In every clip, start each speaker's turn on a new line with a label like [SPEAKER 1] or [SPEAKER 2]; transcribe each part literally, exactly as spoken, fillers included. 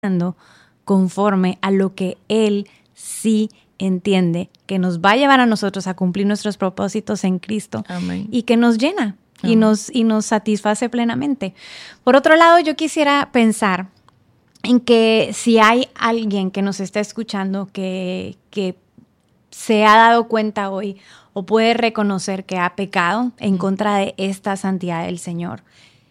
[SPEAKER 1] conforme a lo que Él sí entiende, que nos va a llevar a nosotros a cumplir nuestros propósitos en Cristo.
[SPEAKER 2] Amén.
[SPEAKER 1] Y que nos llena y
[SPEAKER 2] Amén.
[SPEAKER 1] nos, y nos satisface plenamente. Por otro lado, yo quisiera pensar en que si hay alguien que nos está escuchando que, que se ha dado cuenta hoy o puede reconocer que ha pecado en contra de esta santidad del Señor,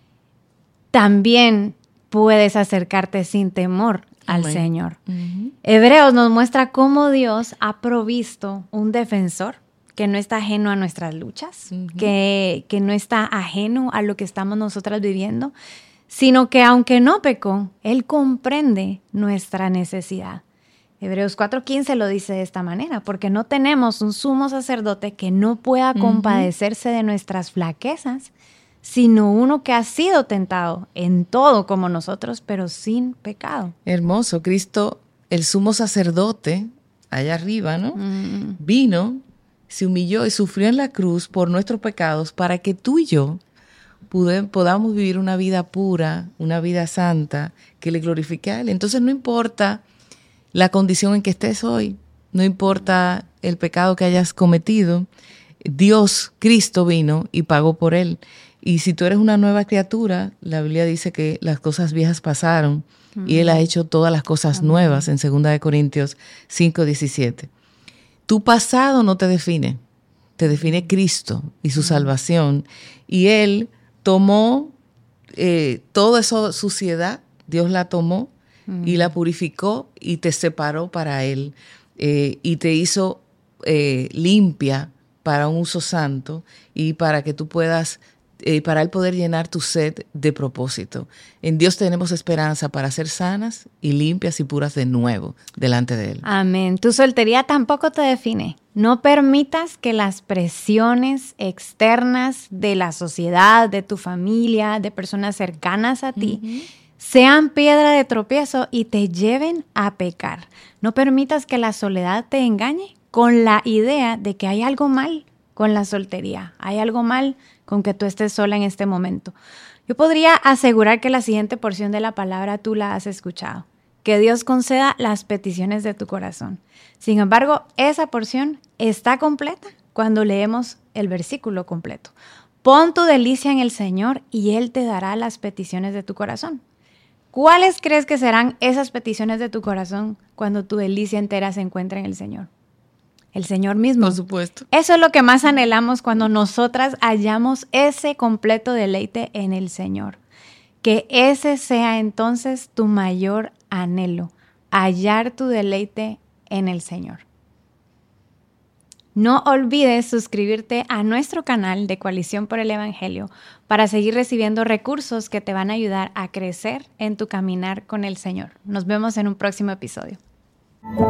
[SPEAKER 1] también puedes acercarte sin temor al
[SPEAKER 2] Amén.
[SPEAKER 1] Señor.
[SPEAKER 2] Uh-huh.
[SPEAKER 1] Hebreos nos muestra cómo Dios ha provisto un defensor que no está ajeno a nuestras luchas, uh-huh. que, que no está ajeno a lo que estamos nosotras viviendo, sino que aunque no pecó, Él comprende nuestra necesidad. Hebreos cuatro quince lo dice de esta manera, porque no tenemos un sumo sacerdote que no pueda
[SPEAKER 2] Uh-huh.
[SPEAKER 1] compadecerse de nuestras flaquezas, sino uno que ha sido tentado en todo como nosotros, pero sin pecado.
[SPEAKER 2] Hermoso. Cristo, el sumo sacerdote, allá arriba, ¿no? Mm. Vino, se humilló y sufrió en la cruz por nuestros pecados para que tú y yo pude, podamos vivir una vida pura, una vida santa, que le glorifique a Él. Entonces no importa la condición en que estés hoy, no importa el pecado que hayas cometido, Dios, Cristo vino y pagó por él. Y si tú eres una nueva criatura, la Biblia dice que las cosas viejas pasaron mm. y Él ha hecho todas las cosas Amén. Nuevas en segunda de Corintios cinco diecisiete. Tu pasado no te define, te define Cristo y su mm. salvación. Y Él tomó eh, toda esa suciedad, Dios la tomó mm. y la purificó y te separó para Él eh, y te hizo eh, limpia para un uso santo y para que tú puedas Eh, para Él poder llenar tu sed de propósito. En Dios tenemos esperanza para ser sanas y limpias y puras de nuevo delante de Él.
[SPEAKER 1] Amén. Tu soltería tampoco te define. No permitas que las presiones externas de la sociedad, de tu familia, de personas cercanas a ti, uh-huh. sean piedra de tropiezo y te lleven a pecar. No permitas que la soledad te engañe con la idea de que hay algo mal con la soltería. Hay algo mal con que tú estés sola en este momento. Yo podría asegurar que la siguiente porción de la palabra tú la has escuchado. Que Dios conceda las peticiones de tu corazón. Sin embargo, esa porción está completa cuando leemos el versículo completo. Pon tu delicia en el Señor y Él te dará las peticiones de tu corazón. ¿Cuáles crees que serán esas peticiones de tu corazón cuando tu delicia entera se encuentra en el Señor? El Señor mismo.
[SPEAKER 2] Por supuesto.
[SPEAKER 1] Eso es lo que más anhelamos cuando nosotras hallamos ese completo deleite en el Señor. Que ese sea entonces tu mayor anhelo, hallar tu deleite en el Señor. No olvides suscribirte a nuestro canal de Coalición por el Evangelio para seguir recibiendo recursos que te van a ayudar a crecer en tu caminar con el Señor. Nos vemos en un próximo episodio.